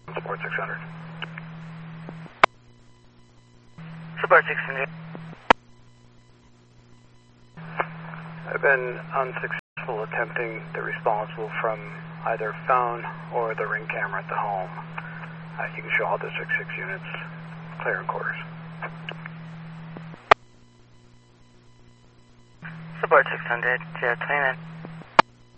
Support 600. Support 600. I've been unsuccessful attempting the responsible from either phone or the ring camera at the home. You can show all District 6 units clear in quarters. Support 600, 029.